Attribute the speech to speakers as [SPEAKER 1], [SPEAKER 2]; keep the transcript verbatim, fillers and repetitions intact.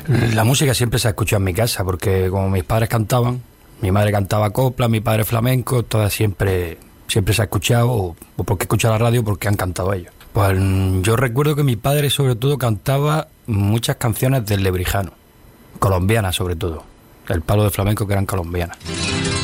[SPEAKER 1] La música siempre se ha escuchado en mi casa, porque como mis padres cantaban, mi madre cantaba copla, mi padre flamenco, todas siempre, siempre se ha escuchado, o, o porque escucha la radio, porque han cantado ellos. Pues yo recuerdo que mi padre sobre todo cantaba muchas canciones del Lebrijano, colombianas sobre todo, el palo de flamenco que eran colombianas.